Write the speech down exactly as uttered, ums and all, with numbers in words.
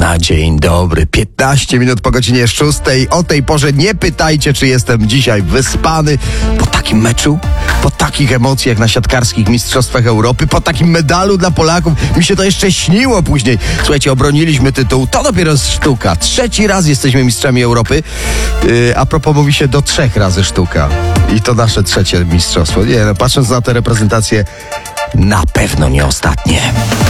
Na dzień dobry, piętnaście minut po godzinie szóstej. O tej porze nie pytajcie, czy jestem dzisiaj wyspany. Po takim meczu, po takich emocjach na siatkarskich mistrzostwach Europy, po takim medalu dla Polaków, mi się to jeszcze śniło później. Słuchajcie, obroniliśmy tytuł, to dopiero jest sztuka. Trzeci raz jesteśmy mistrzami Europy, yy, a propos mówi się do trzech razy sztuka. I to nasze trzecie mistrzostwo. Nie no, patrząc na te reprezentacje, na pewno nie ostatnie.